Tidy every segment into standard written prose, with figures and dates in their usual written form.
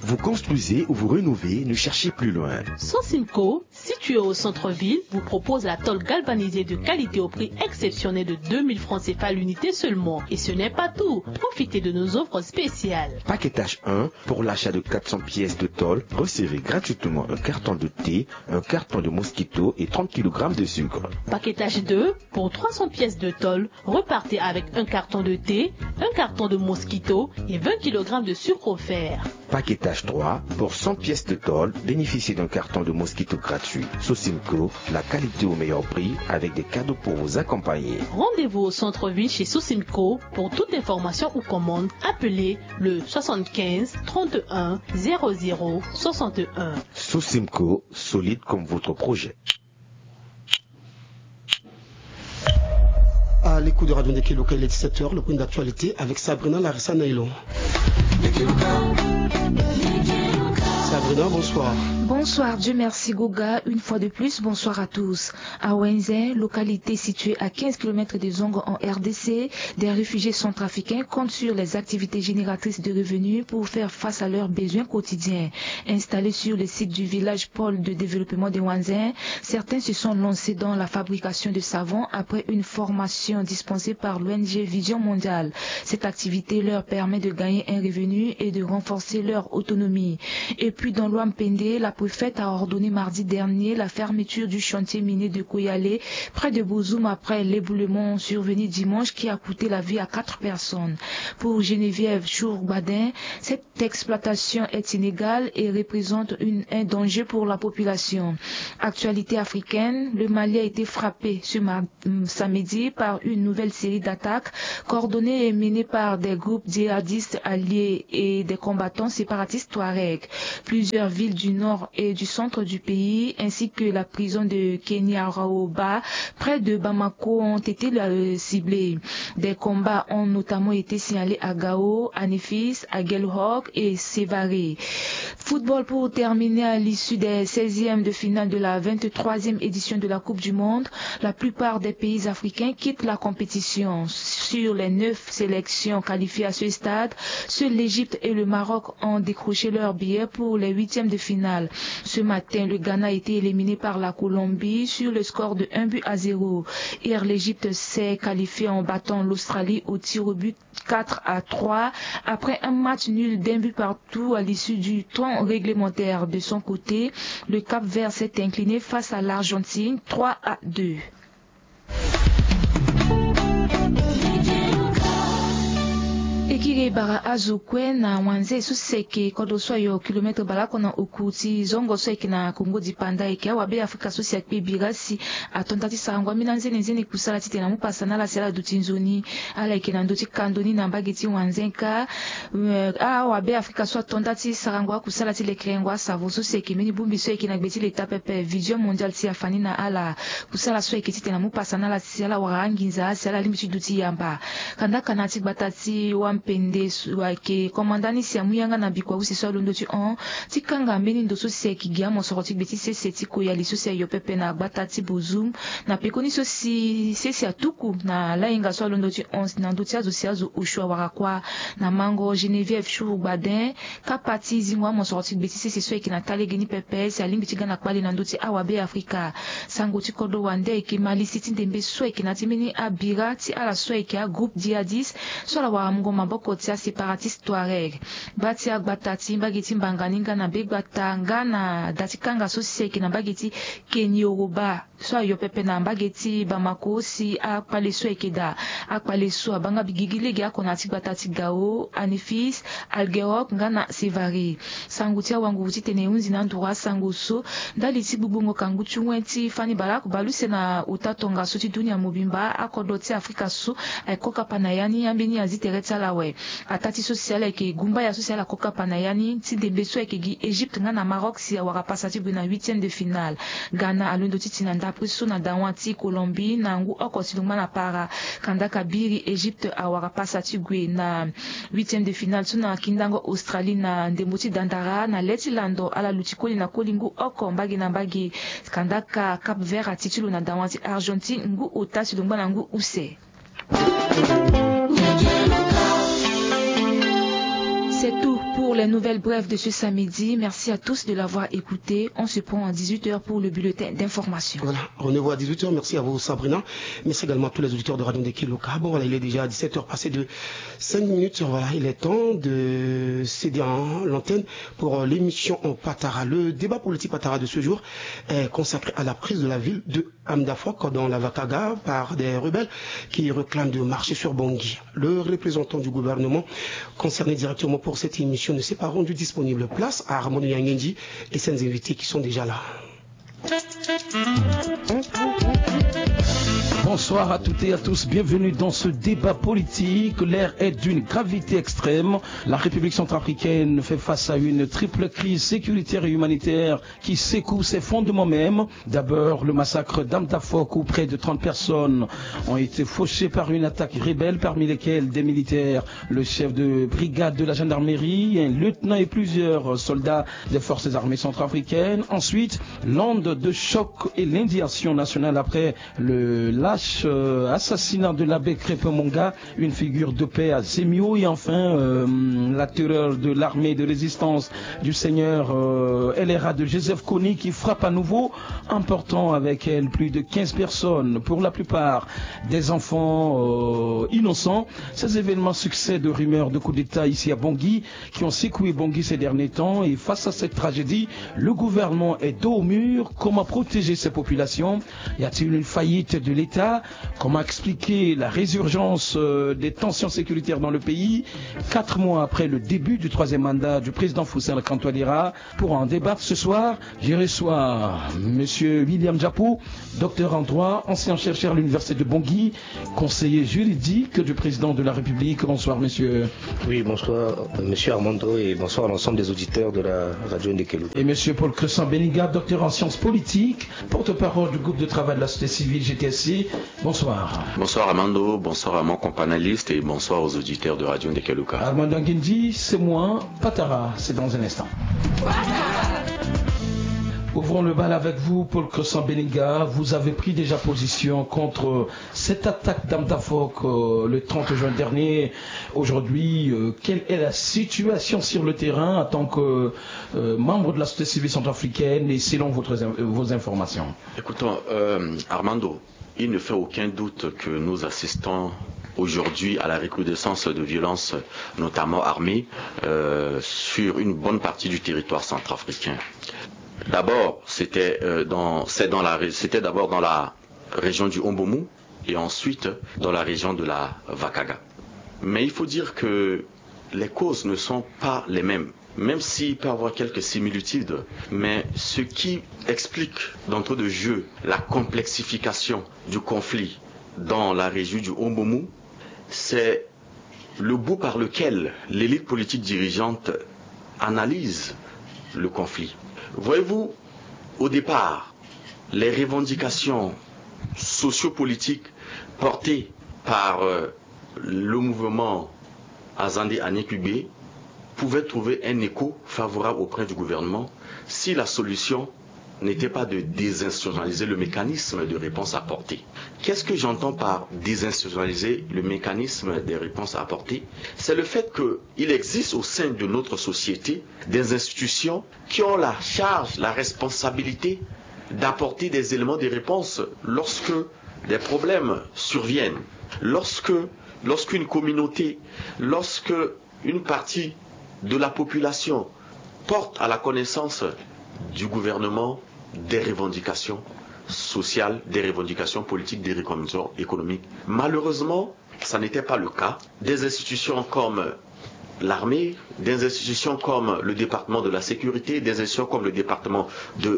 Vous construisez ou vous rénovez, ne cherchez plus loin. Sosimco, situé au centre-ville, vous propose la tôle galvanisée de qualité au prix exceptionnel de 2000 francs CFA l'unité seulement. Et ce n'est pas tout. Profitez de nos offres spéciales. Paquetage 1, pour l'achat de 400 pièces de tôle, recevez gratuitement un carton de thé, un carton de mosquito et 30 kg de sucre. Paquetage 2, pour 300 pièces de tôle, repartez avec un carton de thé, un carton de mosquito et 20 kg de sucre offert. Paquetage 3, pour 100 pièces de tôle, bénéficiez d'un carton de mosquito gratuit. Sosimco, la qualité au meilleur prix avec des cadeaux pour vous accompagner. Rendez-vous au centre-ville chez Sosimco. Pour toute information ou commande, appelez le 75 31 00 61. Sosimco, solide comme votre projet. À l'écoute de Radio Ndeke Local, il est 17h, le point d'actualité avec Sabrina Larissa Nailo. Sabrina, bonsoir. Bonsoir, Dieu merci Goga, une fois de plus, bonsoir à tous. À Wenzin, localité située à 15 km de Zongo en RDC, des réfugiés centrafricains comptent sur les activités génératrices de revenus pour faire face à leurs besoins quotidiens. Installés sur le site du village pôle de développement de Wenzin, certains se sont lancés dans la fabrication de savon après une formation dispensée par l'ONG Vision Mondiale. Cette activité leur permet de gagner un revenu et de renforcer leur autonomie. Et puis dans l'Ouampende, la préfète a ordonné mardi dernier la fermeture du chantier minier de Koyale près de Bozoum après l'éboulement survenu dimanche qui a coûté la vie à 4 personnes. Pour Geneviève Chourbadin, cette exploitation est inégale et représente un danger pour la population. Actualité africaine, le Mali a été frappé ce samedi par une nouvelle série d'attaques coordonnées et menées par des groupes djihadistes alliés et des combattants séparatistes Touareg. Plusieurs villes du nord et du centre du pays, ainsi que la prison de Kenyaraoba, près de Bamako, ont été ciblées. Des combats ont notamment été signalés à Gao, à Nefis, à Gelhok et Sévaré. Football pour terminer à l'issue des 16e de finale de la 23e édition de la Coupe du Monde. La plupart des pays africains quittent la compétition. Sur les 9 sélections qualifiées à ce stade, seuls l'Égypte et le Maroc ont décroché leur billet pour les 8e de finale. Ce matin, le Ghana a été éliminé par la Colombie sur le score de 1-0. Hier, l'Égypte s'est qualifiée en battant l'Australie au tir au but 4-3 après un match nul d'un but partout à l'issue du temps réglementaire. De son côté, le Cap-Vert s'est incliné face à l'Argentine 3-2. Ekire bara azukwe na wanze suseke kodo soyo kilometre balako na ukuti zongo soyeke na Kongo dipanda eke awabe Afrika sosi akpe birasi atontati sarangwa mina nzeni kusala tite na mupasa na la sela dutinzoni ala eke na ndoti kandoni na mbageti wanzenka awabe Afrika so atontati sarangwa kusala tile krengwa savo sosi eke meni bumbi soyeke na gbeti leta pepe Vision Mondiale ti afani na ala kusala soyeke tite na mupasa na la sela waranginza sela limbitu duti yamba kandaka na batati wampende wake komandani siamuyanga na bikwa usi so londo ti on tikanga mbeni ndoso seki gia mosoroti beti seti ko ya liso se yo pepe na batati Bozoum na pekoni so si sesi atuku na lainga so londo ti on na ndoti azo si azo ushwa warakwa na mango Geneviève Chourbadin kapati zingwa mosoroti beti sesi so ekina talegeni pepe si alimbi ti gana kwali na ndoti awabe Afrika sango ti kodo wande eke mali siti ndembe so ekina ti meni abira ti ala so eke a groupe djihadiste so la wa mngoma boko tia séparatiste Touareg bati agbatati mbagiti mbanganinga na begbata ngana datikanga so seki na mbagiti Kenyoroba so yo pepe na mbagiti Bamako si akpale so ekeda akpale so abanga bigigilegi akona ti gbatati Gao Anifis Algerok ngana Sévaré sangutia wangu ti tene unzi na ndura sangu so ndali ti bubungo kangu chungwenti fani balak baluse na utatonga so ti dunia mobimba akodo ti Afrika so aikoka panayani ambeni azitereta lawe atati sociale ke gumba ya sociale koka panayani ti dembe so ke gi Égypte ngana Maroc si awara pasati bu na 8e de finale Ghana alundo ti na ndapri so na danwati Colombie na ngu okosiluma na para kanda kabiri Égypte awara pasati gwe na 8e de finale so na kindango Australie na ndemoti dandara na leti lando ala lutikoli na kolingu oko mbagi na mbagi kanda ka Cap Vert atitulu na danwati Argentine ngu otasi lungba na ngu use. C'est tout. Pour les nouvelles brèves de ce samedi, merci à tous de l'avoir écouté. On se prend à 18h pour le bulletin d'information. Voilà, rendez-vous à 18h. Merci à vous, Sabrina. Merci également à tous les auditeurs de Radio Ndeke-Luka. Bon, voilà, il est déjà 17h passé de 5 minutes. Voilà, il est temps de céder l'antenne pour l'émission en Patara. Le débat politique Patara de ce jour est consacré à la prise de la ville de Amdafok dans la Vakaga par des rebelles qui réclament de marcher sur Bangui. Le représentant du gouvernement concerné directement pour cette émission ne s'est pas rendu disponible. Place à Armando Yangendi et ses invités qui sont déjà là. Bonsoir à toutes et à tous, bienvenue dans ce débat politique. L'air est d'une gravité extrême. La République centrafricaine fait face à une triple crise sécuritaire et humanitaire qui secoue ses fondements même. D'abord, le massacre d'Amdafok où près de 30 personnes ont été fauchées par une attaque rebelle, parmi lesquelles des militaires, le chef de brigade de la gendarmerie, un lieutenant et plusieurs soldats des forces armées centrafricaines. Ensuite, l'onde de choc et l'indignation nationale après le lâche assassinat de l'abbé Crépé-Monga, une figure de paix à Zemio, et enfin la terreur de l'armée de résistance du seigneur LRA de Joseph Kony qui frappe à nouveau, emportant avec elle plus de 15 personnes, pour la plupart des enfants innocents. Ces événements succèdent de rumeurs de coup d'État ici à Bangui qui ont secoué Bangui ces derniers temps, et face à cette tragédie, le gouvernement est dos au mur. Comment protéger ces populations? Y a-t-il une faillite de l'État? Comment expliquer la résurgence des tensions sécuritaires dans le pays 4 mois après le début du 3e mandat du président Foussel Kantouadira? Pour en débattre ce soir, je reçois monsieur William Djapou, docteur en droit, ancien chercheur à l'université de Bangui, conseiller juridique du président de la République. Bonsoir monsieur. Oui, bonsoir monsieur Armando et bonsoir à l'ensemble des auditeurs de la radio Ndeke-Luka. Et monsieur Paul Crescent Beniga, docteur en sciences politiques, porte-parole du groupe de travail de la société civile GTSC. Bonsoir. Bonsoir Armando, bonsoir à mon companaliste et bonsoir aux auditeurs de Radio Ndeke-Luka. Armando Nguendi, c'est moi, Patara, c'est dans un instant. Ouvrons le bal avec vous, Paul Crescent Beniga. Vous avez pris déjà position contre cette attaque d'Amdafok le 30 juin dernier. Aujourd'hui, quelle est la situation sur le terrain en tant que membre de la société civile centrafricaine et selon vos informations? Écoutons, Armando, il ne fait aucun doute que nous assistons aujourd'hui à la recrudescence de violences, notamment armées, sur une bonne partie du territoire centrafricain. D'abord, c'était d'abord dans la région du Ombomu et ensuite dans la région de la Vakaga. Mais il faut dire que les causes ne sont pas les mêmes, même s'il peut y avoir quelques similitudes. Mais ce qui explique d'entrée de jeu la complexification du conflit dans la région du Ombomu, c'est le bout par lequel l'élite politique dirigeante analyse le conflit. Voyez-vous, au départ, les revendications sociopolitiques portées par le mouvement Azande Anekubé pouvaient trouver un écho favorable auprès du gouvernement si la solution n'était pas de désinstitutionnaliser le mécanisme de réponse apportée. Qu'est-ce que j'entends par désinstitutionnaliser le mécanisme des réponses apportées? C'est le fait qu'il existe au sein de notre société des institutions qui ont la charge, la responsabilité d'apporter des éléments de réponse lorsque des problèmes surviennent, lorsqu'une communauté, lorsque une partie de la population porte à la connaissance du gouvernement des revendications sociales, des revendications politiques, des revendications économiques. Malheureusement, ça n'était pas le cas. Des institutions comme l'armée, des institutions comme le département de la sécurité, des institutions comme le département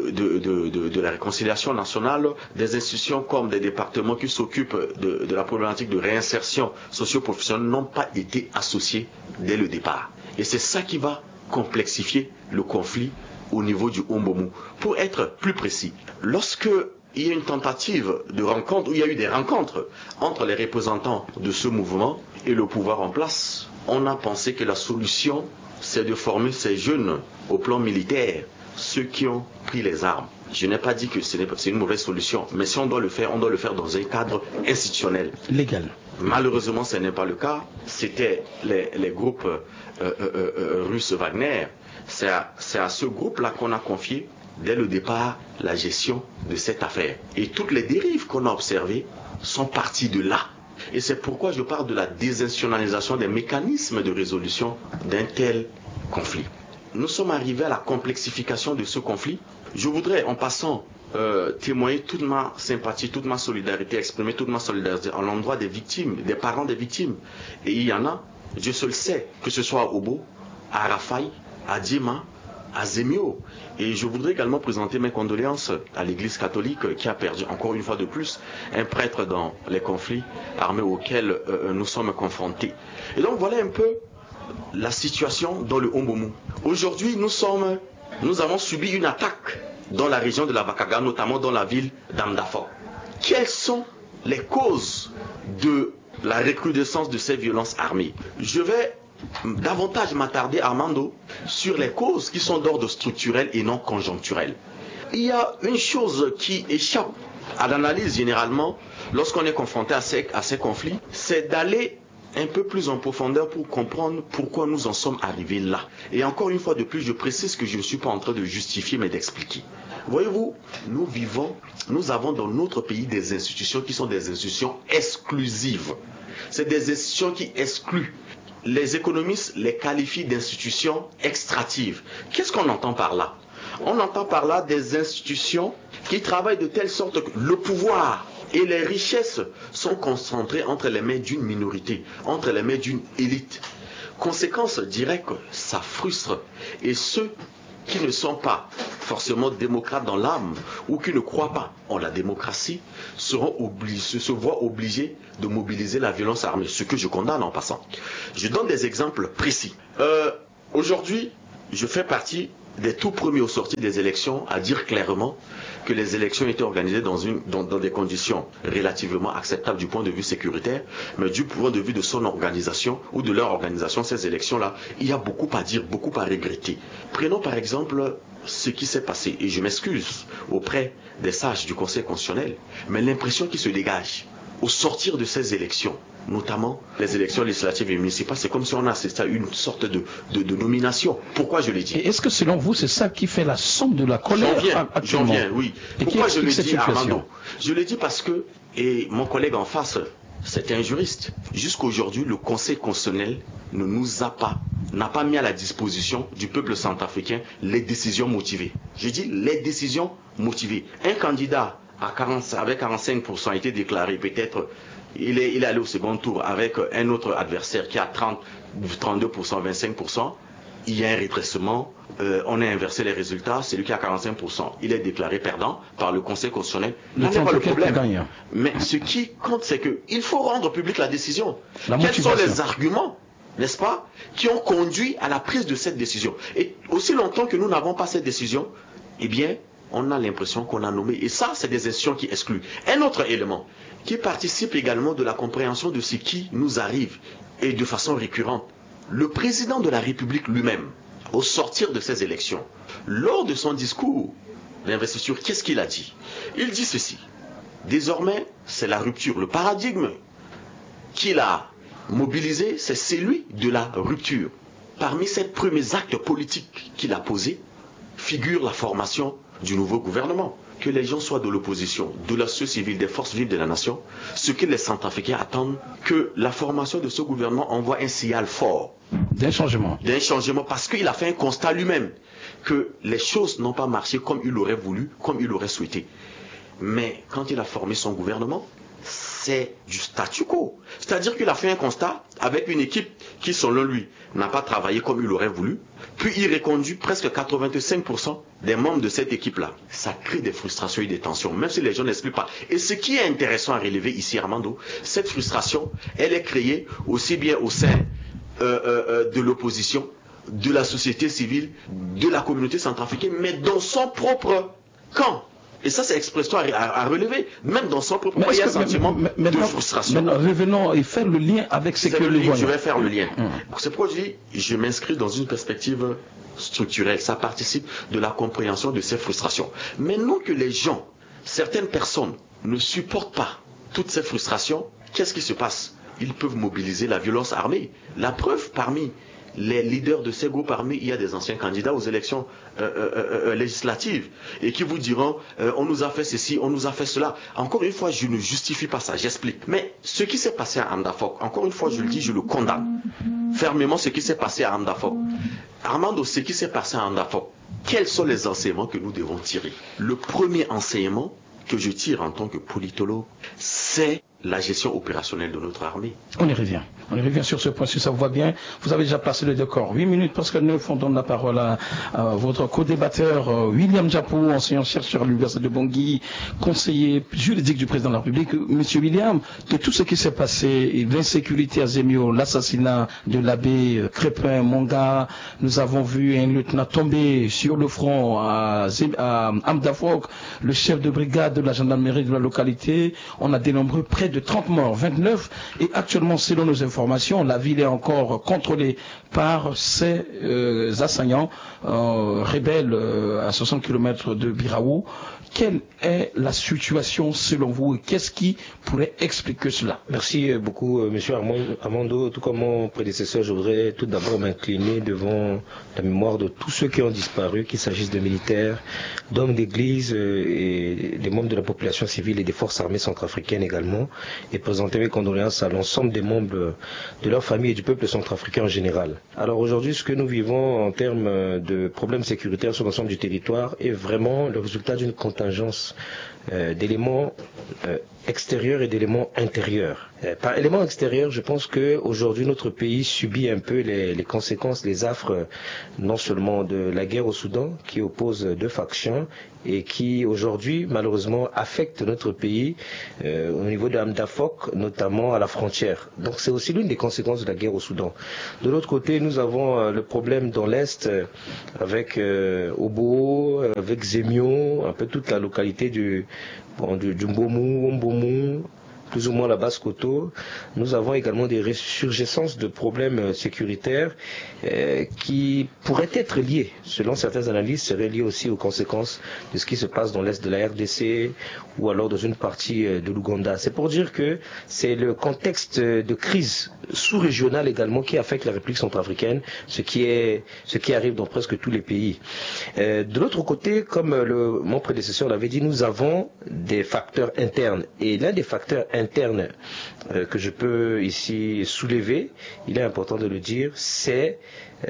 de la réconciliation nationale, des institutions comme des départements qui s'occupent de la problématique de réinsertion socio-professionnelle n'ont pas été associés dès le départ. Et c'est ça qui va complexifier le conflit au niveau du Ombomu. Pour être plus précis, lorsque il y a une tentative de rencontre, ou il y a eu des rencontres entre les représentants de ce mouvement et le pouvoir en place, on a pensé que la solution, c'est de former ces jeunes au plan militaire, ceux qui ont pris les armes. Je n'ai pas dit que c'est une mauvaise solution, mais si on doit le faire dans un cadre institutionnel. Légal. Malheureusement, ce n'est pas le cas. C'était les groupes russes Wagner. C'est à ce groupe-là qu'on a confié, dès le départ, la gestion de cette affaire. Et toutes les dérives qu'on a observées sont parties de là. Et c'est pourquoi je parle de la désinstitutionnalisation des mécanismes de résolution d'un tel conflit. Nous sommes arrivés à la complexification de ce conflit. Je voudrais, en passant, témoigner toute ma sympathie, toute ma solidarité, exprimer toute ma solidarité à l'endroit des victimes, des parents des victimes. Et il y en a, Dieu seul sait, que ce soit à Obo, à Rafaï, à Djema, à Zemio. Et je voudrais également présenter mes condoléances à l'Église catholique qui a perdu encore une fois de plus un prêtre dans les conflits armés auxquels nous sommes confrontés. Et donc voilà un peu la situation dans le Omboumou. Aujourd'hui, nous avons subi une attaque dans la région de la Vakaga, notamment dans la ville d'Amdafo. Quelles sont les causes de la recrudescence de ces violences armées? Je vais davantage m'attarder, Armando, sur les causes qui sont d'ordre structurel et non conjoncturel. Il y a une chose qui échappe à l'analyse généralement lorsqu'on est confronté à ces conflits, c'est d'aller un peu plus en profondeur pour comprendre pourquoi nous en sommes arrivés là. Et encore une fois de plus, je précise que je ne suis pas en train de justifier mais d'expliquer. Voyez-vous, nous avons dans notre pays des institutions qui sont des institutions exclusives. C'est des institutions qui excluent. Les économistes les qualifient d'institutions extractives. Qu'est-ce qu'on entend par là? On entend par là des institutions qui travaillent de telle sorte que le pouvoir et les richesses sont concentrées entre les mains d'une minorité, entre les mains d'une élite. Conséquence directe, ça frustre. Et ceux qui ne sont pas forcément démocrates dans l'âme ou qui ne croient pas en la démocratie se voient obligés de mobiliser la violence armée, ce que je condamne en passant. Je donne des exemples précis. Aujourd'hui, je fais partie des tout premiers aux sorties des élections à dire clairement que les élections étaient organisées dans des conditions relativement acceptables du point de vue sécuritaire, mais du point de vue de son organisation ou de leur organisation, ces élections-là, il y a beaucoup à dire, beaucoup à regretter. Prenons par exemple ce qui s'est passé, et je m'excuse auprès des sages du Conseil constitutionnel, mais l'impression qui se dégage au sortir de ces élections, notamment les élections législatives et municipales, c'est comme si on assistait à une sorte de nomination. Pourquoi je l'ai dit? Et est-ce que selon vous, c'est ça qui fait la somme de la colère actuellement? J'en viens, oui. Et pourquoi je le dis, Armando? Je le dis parce que, et mon collègue en face, c'était un juriste. Jusqu'aujourd'hui, le Conseil constitutionnel n'a pas mis à la disposition du peuple centrafricain les décisions motivées. J'ai dit les décisions motivées. Un candidat avec 45% a été déclaré, peut-être il est allé au second tour avec un autre adversaire qui a 32%, 25%. Il y a un rétrécissement, on a inversé les résultats, celui qui a 45%, il est déclaré perdant par le Conseil constitutionnel. Là n'est pas le problème. Mais ce qui compte, c'est qu'il faut rendre publique la décision. Quels sont les arguments, n'est-ce pas, qui ont conduit à la prise de cette décision? Et aussi longtemps que nous n'avons pas cette décision, eh bien, on a l'impression qu'on a nommé. Et ça, c'est des institutions qui excluent. Un autre élément qui participe également de la compréhension de ce qui nous arrive, et de façon récurrente. Le président de la République lui-même, au sortir de ces élections, lors de son discours d'investiture, qu'est-ce qu'il a dit? Il dit ceci. Désormais, c'est la rupture. Le paradigme qu'il a mobilisé, c'est celui de la rupture. Parmi ces premiers actes politiques qu'il a posés, figure la formation du nouveau gouvernement. Que les gens soient de l'opposition, de la société civile, des forces vives de la nation, ce que les Centrafricains attendent, que la formation de ce gouvernement envoie un signal fort. D'un changement. D'un changement, parce qu'il a fait un constat lui-même, que les choses n'ont pas marché comme il aurait voulu, comme il aurait souhaité. Mais quand il a formé son gouvernement, c'est du statu quo. C'est-à-dire qu'il a fait un constat avec une équipe qui, selon lui, n'a pas travaillé comme il aurait voulu, puis il reconduit presque 85% des membres de cette équipe-là. Ça crée des frustrations et des tensions, même si les gens n'expliquent pas. Et ce qui est intéressant à relever ici, Armando, cette frustration, elle est créée aussi bien au sein de l'opposition, de la société civile, de la communauté centrafricaine, mais dans son propre camp. Et ça, c'est expression à relever. Même dans son propre, il y a un sentiment de frustration. Maintenant, revenons et faire le lien avec ce que nous voyons. Je vais faire le lien. C'est pourquoi je dis, je m'inscris dans une perspective structurelle. Ça participe de la compréhension de ces frustrations. Maintenant que les gens, certaines personnes, ne supportent pas toutes ces frustrations, qu'est-ce qui se passe? Ils peuvent mobiliser la violence armée. La preuve, parmi les leaders de ces groupes armés, il y a des anciens candidats aux élections législatives et qui vous diront on nous a fait ceci, on nous a fait cela. Encore une fois, je ne justifie pas ça, j'explique. Mais ce qui s'est passé à Amdafok, encore une fois, je le dis, je le condamne fermement ce qui s'est passé à Amdafok. Armando, ce qui s'est passé à Amdafok, quels sont les enseignements que nous devons tirer? Le premier enseignement que je tire en tant que politologue, c'est la gestion opérationnelle de notre armée. On y revient sur ce point, si ça vous va bien. Vous avez déjà placé le décor. 8 minutes, parce que nous donne la parole à votre co-débatteur William Djapou, enseignant-chercheur à l'Université de Bangui, conseiller juridique du président de la République. Monsieur William, de tout ce qui s'est passé, l'insécurité à Zemio, l'assassinat de l'abbé Crépin Monga, nous avons vu un lieutenant tomber sur le front à Amdafok, le chef de brigade de la gendarmerie de la localité. On a dénombré près de 30 morts, 29, et actuellement, selon nos informations, la ville est encore contrôlée par ces assaillants rebelles à 60 km de Biraou. Quelle est la situation selon vous et qu'est-ce qui pourrait expliquer cela? Merci beaucoup, monsieur Armando. Tout comme mon prédécesseur, je voudrais tout d'abord m'incliner devant la mémoire de tous ceux qui ont disparu, qu'il s'agisse de militaires, d'hommes d'église et des membres de la population civile et des forces armées centrafricaines également, et présenter mes condoléances à l'ensemble des membres de leur famille et du peuple centrafricain en général. Alors aujourd'hui, ce que nous vivons en termes de problèmes sécuritaires sur l'ensemble du territoire est vraiment le résultat d'une contingence d'éléments extérieurs et d'éléments intérieurs. Par éléments extérieurs, je pense que aujourd'hui notre pays subit un peu les conséquences, les affres, non seulement de la guerre au Soudan, qui oppose deux factions et qui aujourd'hui malheureusement affecte notre pays au niveau de Amdafok, notamment à la frontière. Donc c'est aussi l'une des conséquences de la guerre au Soudan. De l'autre côté, nous avons le problème dans l'Est avec Obo, avec Zemio, un peu toute la localité du Mbomou, plus ou moins la Basse-Koto. Nous avons également des ressurgescences de problèmes sécuritaires qui pourraient être liés, selon certaines analyses, seraient liés aussi aux conséquences de ce qui se passe dans l'Est de la RDC ou alors dans une partie de l'Ouganda. C'est pour dire que c'est le contexte de crise sous-régionale également qui affecte la République centrafricaine, ce qui arrive dans presque tous les pays. De l'autre côté, comme mon prédécesseur l'avait dit, nous avons des facteurs internes. Et l'un des facteurs internes que je peux ici soulever, il est important de le dire, c'est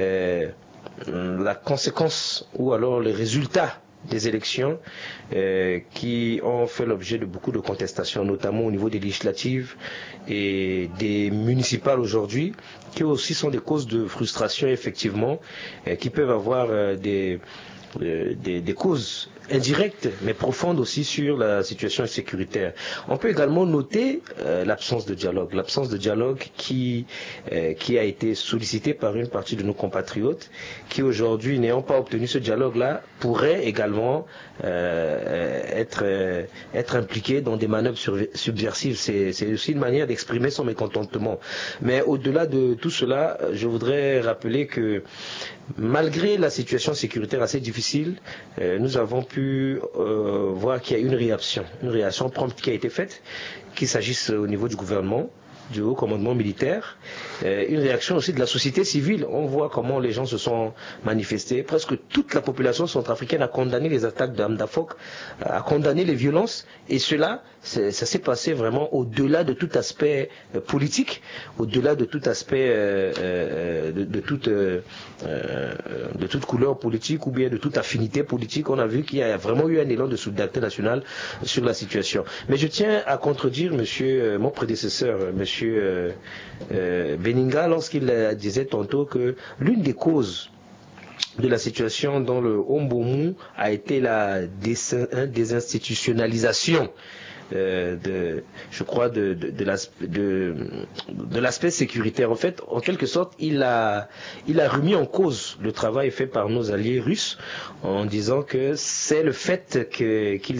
la conséquence ou alors les résultats des élections qui ont fait l'objet de beaucoup de contestations, notamment au niveau des législatives et des municipales aujourd'hui, qui aussi sont des causes de frustration effectivement, qui peuvent avoir des causes indirectes mais profondes aussi sur la situation sécuritaire. On peut également noter l'absence de dialogue qui a été sollicité par une partie de nos compatriotes qui aujourd'hui, n'ayant pas obtenu ce dialogue-là, pourraient également être impliqués dans des manœuvres subversives. C'est aussi une manière d'exprimer son mécontentement. Mais au-delà de tout cela, je voudrais rappeler que malgré la situation sécuritaire assez difficile, nous avons pu voir qu'il y a une réaction prompte qui a été faite, qu'il s'agisse au niveau du gouvernement, du haut commandement militaire, une réaction aussi de la société civile. On voit comment les gens se sont manifestés. Presque toute la population centrafricaine a condamné les attaques d'Amdafok, a condamné les violences, et cela, ça s'est passé vraiment au-delà de tout aspect politique, au-delà de tout aspect de toute couleur politique ou bien de toute affinité politique. On a vu qu'il y a vraiment eu un élan de solidarité nationale sur la situation. Mais je tiens à contredire mon prédécesseur, monsieur Beninga, lorsqu'il disait tantôt que l'une des causes de la situation dans le Mbomou a été la désinstitutionnalisation l'aspect sécuritaire. En fait, en quelque sorte, il a remis en cause le travail fait par nos alliés russes en disant que c'est le fait qu'ils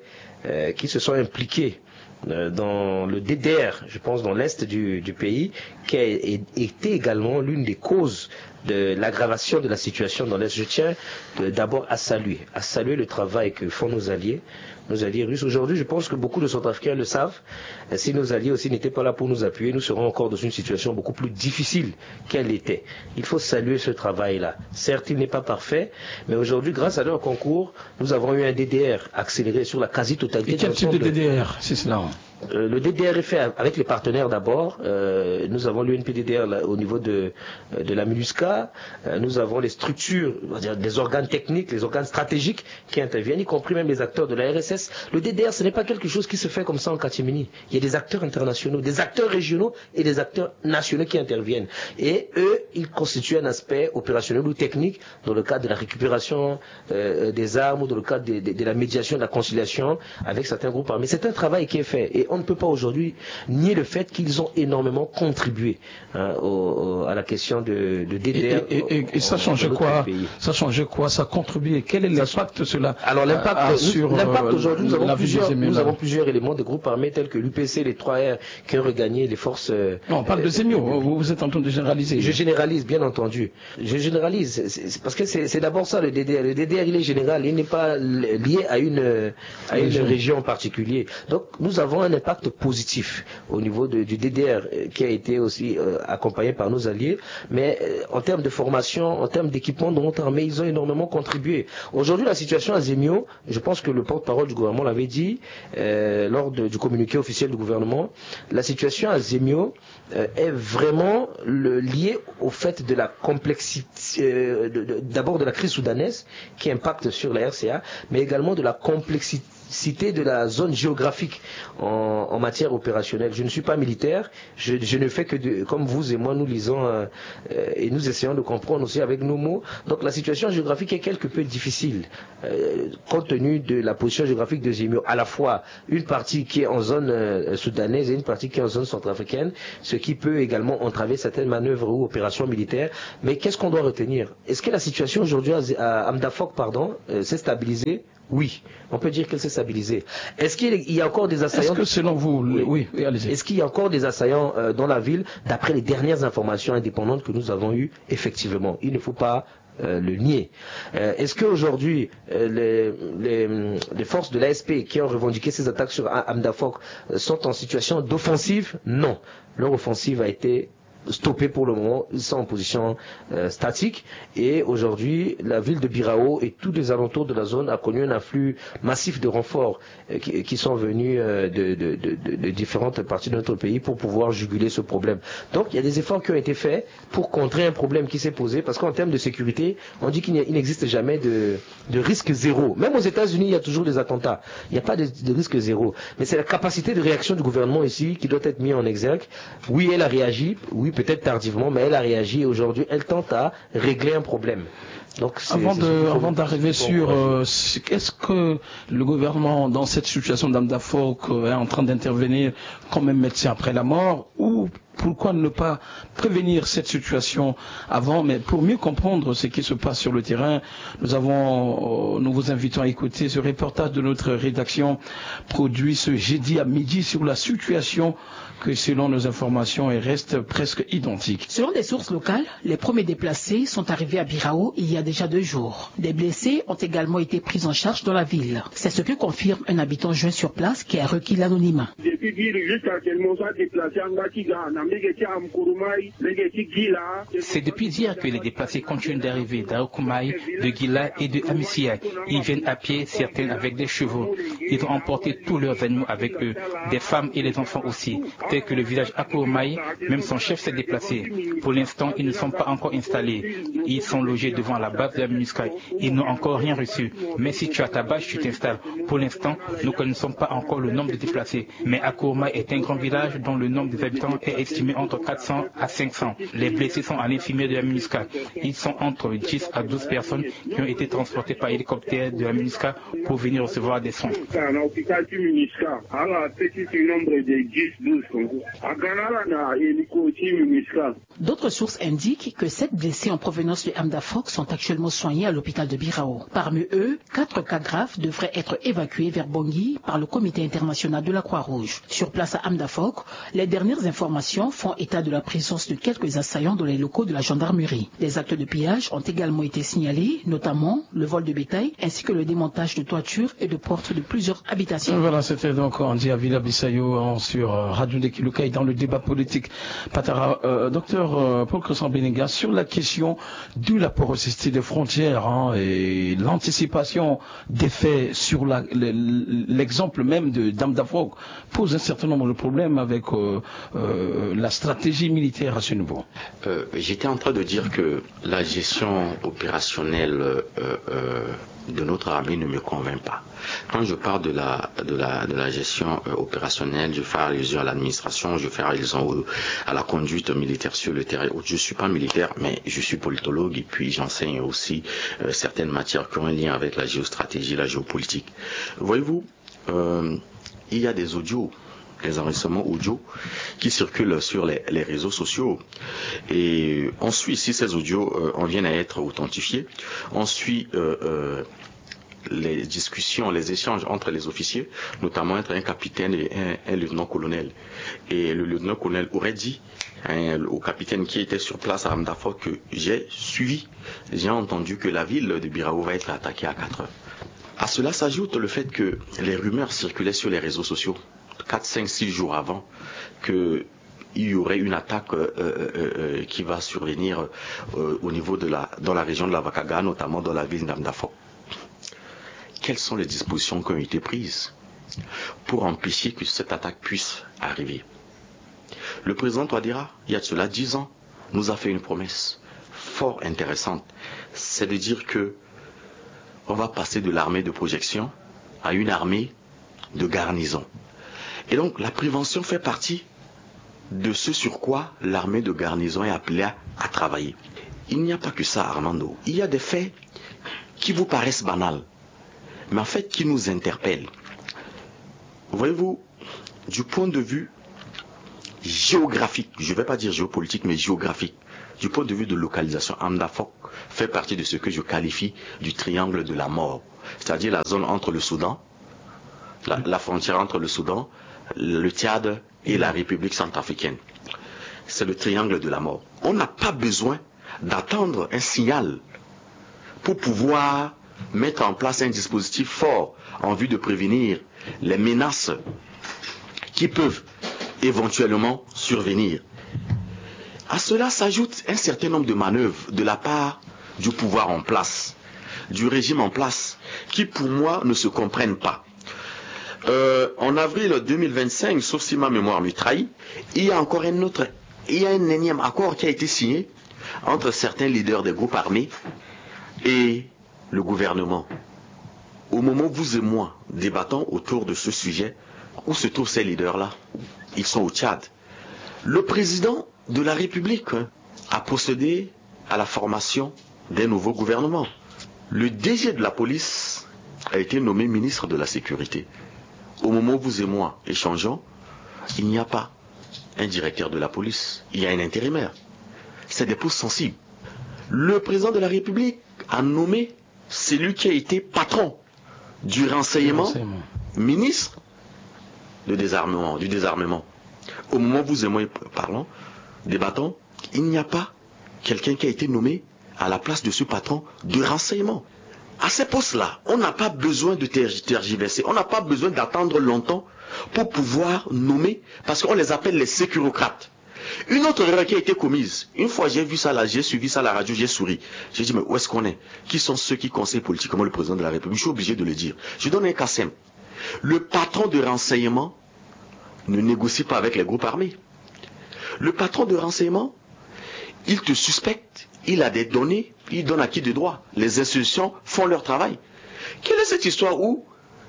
se sont impliqués dans le DDR, je pense dans l'est du pays, qui a été également l'une des causes de l'aggravation de la situation dans l'est. Je tiens d'abord à saluer le travail que font nos alliés russes. Aujourd'hui, je pense que beaucoup de Centrafricains le savent. Si nos alliés aussi n'étaient pas là pour nous appuyer, nous serons encore dans une situation beaucoup plus difficile qu'elle était. Il faut saluer ce travail-là. Certes, il n'est pas parfait, mais aujourd'hui, grâce à leur concours, nous avons eu un DDR accéléré sur la quasi-totalité. Et quel type de DDR, c'est cela? Le DDR est fait avec les partenaires d'abord. Nous avons l'UNPDDR au niveau de la MINUSCA. Nous avons les structures, on va dire, des organes techniques, les organes stratégiques qui interviennent, y compris même les acteurs de la RSS. Le DDR, ce n'est pas quelque chose qui se fait comme ça en catimini. Il y a des acteurs internationaux, des acteurs régionaux et des acteurs nationaux qui interviennent. Et eux, ils constituent un aspect opérationnel ou technique dans le cadre de la récupération des armes ou dans le cadre de la médiation, de la conciliation avec certains groupes armés. C'est un travail qui est fait. Et on ne peut pas aujourd'hui nier le fait qu'ils ont énormément contribué à la question de DDR. Et ça change quoi? Ça change quoi? Ça contribue. Quel est l'impact cela? Alors l'impact aujourd'hui, nous avons plusieurs éléments de groupes armés tels que l'UPC, les 3R qui ont regagné les forces. Non, on parle de Zemio. Vous êtes en train de généraliser. Je généralise, bien entendu. Je généralise. C'est parce que c'est d'abord ça le DDR. Le DDR, il est général. Il n'est pas lié à une région en particulier. Donc nous avons un impact positif au niveau du DDR qui a été aussi accompagné par nos alliés, mais en termes de formation, en termes d'équipement de notre armée, ils ont énormément contribué. Aujourd'hui, la situation à Zemio, je pense que le porte-parole du gouvernement l'avait dit lors du communiqué officiel du gouvernement, la situation à Zemio est vraiment liée au fait de la complexité, d'abord de la crise soudanaise qui impacte sur la RCA, mais également de la complexité de la zone géographique en matière opérationnelle. Je ne suis pas militaire, je ne fais que comme vous et moi nous lisons et nous essayons de comprendre aussi avec nos mots. Donc la situation géographique est quelque peu difficile compte tenu de la position géographique de Zemio, à la fois une partie qui est en zone soudanaise et une partie qui est en zone centrafricaine, ce qui peut également entraver certaines manœuvres ou opérations militaires. Mais qu'est-ce qu'on doit retenir? Est-ce que la situation aujourd'hui à Amdafok s'est stabilisée? Oui, on peut dire qu'elle s'est stabilisée. Est-ce qu'il y a encore des assaillants? Est-ce que selon vous, oui, allez-y. Est-ce qu'il y a encore des assaillants dans la ville? D'après les dernières informations indépendantes que nous avons eues, effectivement, il ne faut pas le nier. Est-ce qu'aujourd'hui les forces de l'ASP qui ont revendiqué ces attaques sur Amdafok sont en situation d'offensive? Non. Leur offensive a été stoppés pour le moment, ils sont en position statique, et aujourd'hui la ville de Birao et tous les alentours de la zone a connu un afflux massif de renforts qui sont venus de différentes parties de notre pays pour pouvoir juguler ce problème. Donc il y a des efforts qui ont été faits pour contrer un problème qui s'est posé, parce qu'en termes de sécurité, on dit qu'il n'existe jamais de risque zéro. Même aux États-Unis, il y a toujours des attentats. Il n'y a pas de risque zéro. Mais c'est la capacité de réaction du gouvernement ici qui doit être mise en exergue. Oui, elle a réagi, oui, peut-être tardivement, mais elle a réagi et aujourd'hui, elle tente à régler un problème. Donc, avant d'arriver sur est-ce que le gouvernement, dans cette situation d'Amdafok, est en train d'intervenir comme un médecin après la mort, ou pourquoi ne pas prévenir cette situation avant? Mais pour mieux comprendre ce qui se passe sur le terrain, nous vous invitons à écouter ce reportage de notre rédaction produit ce jeudi à midi sur la situation que, selon nos informations, elle reste presque identique. Selon des sources locales, les premiers déplacés sont arrivés à Birao il y a déjà 2 jours. Des blessés ont également été pris en charge dans la ville. C'est ce que confirme un habitant joint sur place qui a requis l'anonymat. C'est depuis hier que les déplacés continuent d'arriver d'Aokumaï, de Gila et de Amicia. Ils viennent à pied, certains avec des chevaux. Ils ont emporté tous leurs animaux avec eux, des femmes et les enfants aussi. Tel que le village Akourmaï, même son chef s'est déplacé. Pour l'instant, ils ne sont pas encore installés. Ils sont logés devant la base de la MINUSCA. Ils n'ont encore rien reçu. Mais si tu as ta base, tu t'installes. Pour l'instant, nous ne connaissons pas encore le nombre de déplacés. Mais Akourmaï est un grand village dont le nombre des habitants est estimé estimé entre 400 à 500. Les blessés sont à l'infirmerie de la MINUSCA. Ils sont entre 10 à 12 personnes qui ont été transportées par hélicoptère de la MINUSCA pour venir recevoir des soins. D'autres sources indiquent que 7 blessés en provenance de Amdafok sont actuellement soignés à l'hôpital de Birao. Parmi eux, 4 cas graves devraient être évacués vers Bangui par le Comité international de la Croix-Rouge. Sur place à Amdafok, les dernières informations font état de la présence de quelques assaillants dans les locaux de la gendarmerie. Des actes de pillage ont également été signalés, notamment le vol de bétail ainsi que le démontage de toitures et de portes de plusieurs habitations. Voilà, c'était donc Andy Avila Bissayo sur Radio Ndekilukai dans le débat politique. Patara, docteur Paul Cresson-Benenga, sur la question de la porosité des frontières et l'anticipation des faits sur l'exemple même de d'Amdafok pose un certain nombre de problèmes avec la stratégie militaire à ce niveau. J'étais en train de dire que la gestion opérationnelle de notre armée ne me convainc pas. Quand je parle de la gestion opérationnelle, je fais allusion à l'administration, je fais allusion à la conduite militaire sur le terrain. Je ne suis pas militaire, mais je suis politologue et puis j'enseigne aussi certaines matières qui ont un lien avec la géostratégie, la géopolitique. Voyez-vous, il y a des audios, des enregistrements audio qui circulent sur les réseaux sociaux et on suit, si ces audios en viennent à être authentifiés, on suit les discussions, les échanges entre les officiers, notamment entre un capitaine et un lieutenant-colonel. Et le lieutenant-colonel aurait dit au capitaine qui était sur place à Amdafok que j'ai suivi, j'ai entendu que la ville de Birao va être attaquée à 4 heures. À cela s'ajoute le fait que les rumeurs circulaient sur les réseaux sociaux 4, 5, 6 jours avant qu'il y aurait une attaque qui va survenir au niveau dans la région de la Vakaga, notamment dans la ville d'Amdafok. Quelles sont les dispositions qui ont été prises pour empêcher que cette attaque puisse arriver? Le président Touadéra, il y a de cela 10 ans, nous a fait une promesse fort intéressante. C'est de dire que on va passer de l'armée de projection à une armée de garnison. Et donc la prévention fait partie de ce sur quoi l'armée de garnison est appelée à travailler. Il n'y a pas que ça, Armando. Il y a des faits qui vous paraissent banals, mais en fait qui nous interpellent. Voyez-vous, du point de vue géographique, je ne vais pas dire géopolitique, mais géographique, du point de vue de localisation, Amdafok fait partie de ce que je qualifie du triangle de la mort, c'est-à-dire la zone entre le Soudan, la frontière entre le Soudan, le Tchad et la République centrafricaine. C'est le triangle de la mort. On n'a pas besoin d'attendre un signal pour pouvoir mettre en place un dispositif fort en vue de prévenir les menaces qui peuvent éventuellement survenir. À cela s'ajoute un certain nombre de manœuvres de la part du pouvoir en place, du régime en place, qui pour moi ne se comprennent pas. En avril 2025, sauf si ma mémoire me trahit, il y a encore un énième accord qui a été signé entre certains leaders des groupes armés et le gouvernement. Au moment où vous et moi débattons autour de ce sujet, où se trouvent ces leaders-là? Ils sont au Tchad. Le président de la République a procédé à la formation d'un nouveau gouvernement. Le DG de la police a été nommé ministre de la Sécurité. Au moment où vous et moi échangeons, il n'y a pas un directeur de la police, il y a un intérimaire. C'est des postes sensibles. Le président de la République a nommé celui qui a été patron du renseignement, ministre du désarmement. Au moment où vous et moi parlons, débattons, il n'y a pas quelqu'un qui a été nommé à la place de ce patron de renseignement. À ces postes-là, on n'a pas besoin de tergiverser, on n'a pas besoin d'attendre longtemps pour pouvoir nommer, parce qu'on les appelle les sécurocrates. Une autre erreur qui a été commise, une fois j'ai vu ça là, j'ai suivi ça à la radio, j'ai souri. J'ai dit, mais où est-ce qu'on est? Qui sont ceux qui conseillent politiquement le président de la République? Je suis obligé de le dire. Je donne un cas simple. Le patron de renseignement ne négocie pas avec les groupes armés. Le patron de renseignement, il te suspecte, il a des données, il donne à qui de droit. Les institutions font leur travail. Quelle est cette histoire où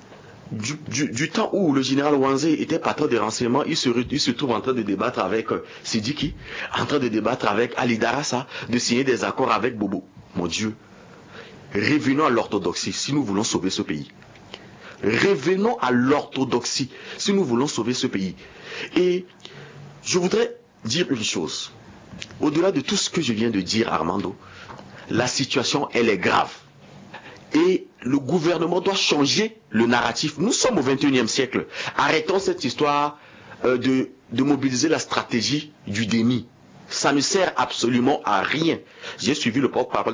du temps où le général Wanzé était patron des renseignements, il se trouve en train de débattre avec Sidiki, en train de débattre avec Ali Darassa, de signer des accords avec Bobo. Mon Dieu, revenons à l'orthodoxie si nous voulons sauver ce pays. Revenons à l'orthodoxie si nous voulons sauver ce pays. Et je voudrais dire une chose. Au-delà de tout ce que je viens de dire, Armando, la situation, elle est grave. Et le gouvernement doit changer le narratif. Nous sommes au 21e siècle. Arrêtons cette histoire de mobiliser la stratégie du déni. Ça ne sert absolument à rien. J'ai suivi le porte-parole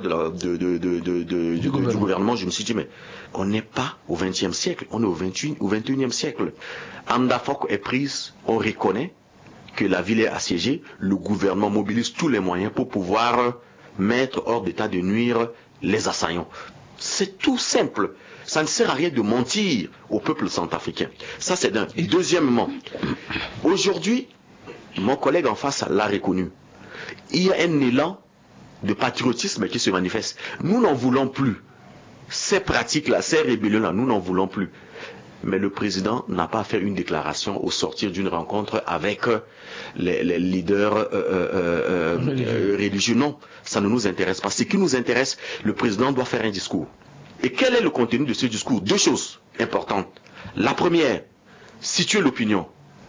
du gouvernement. Je me suis dit, mais on n'est pas au 20e siècle, on est au 21e siècle. Amdafok est prise, on reconnaît que la ville est assiégée, le gouvernement mobilise tous les moyens pour pouvoir mettre hors d'état de nuire les assaillants. C'est tout simple. Ça ne sert à rien de mentir au peuple centrafricain. Ça, c'est d'un. Deuxièmement, aujourd'hui, mon collègue en face l'a reconnu. Il y a un élan de patriotisme qui se manifeste. Nous n'en voulons plus. Ces pratiques-là, ces rébellions-là, nous n'en voulons plus. Mais le président n'a pas fait une déclaration au sortir d'une rencontre avec les leaders religieux. Non, ça ne nous intéresse pas. Ce qui nous intéresse, le président doit faire un discours. Et quel est le contenu de ce discours? Deux choses importantes. La première, situer l'opinion.